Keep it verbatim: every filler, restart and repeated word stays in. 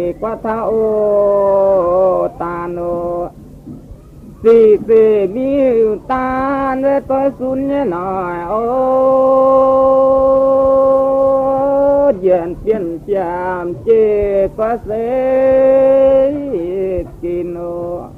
qua thao tàn ô xì xì mi tan với tôi xuống nhé nói ô diện tiền chạm chê qua xế kín ô